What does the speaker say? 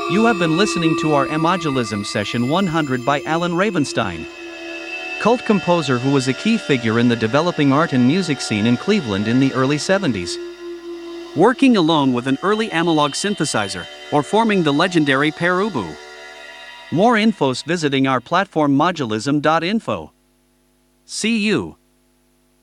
You have been listening to our Emodulism Session 100 by Alan Ravenstein, cult composer who was a key figure in the developing art and music scene in Cleveland in the early 70s. Working alone with an early analog synthesizer, or forming the legendary Pere Ubu. More infos visiting our platform modulism.info. See you.